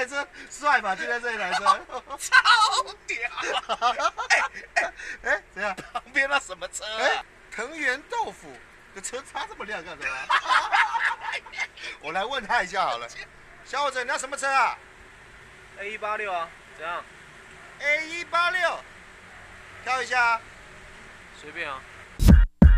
台车帅吧？就在这一台车， 超屌！ 哎，怎样？ 旁边那什么车哎啊？， 藤原豆腐的车擦这么亮干什么？我来问他一下好了。小伙子，你要什么车啊 A186啊，怎样？ ？A186，挑一下啊。 随便啊。